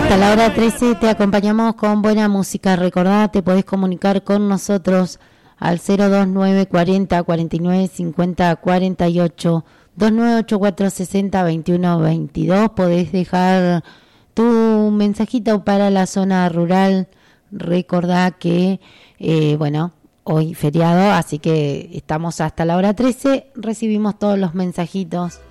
Hasta la hora 13 te acompañamos con buena música. Recordá, te podés comunicar con nosotros al 029 40 49 50 48 2984 60 21 22. Podés dejar tu mensajito para la zona rural. Recordá que, hoy feriado, así que estamos hasta la hora 13. Recibimos todos los mensajitos.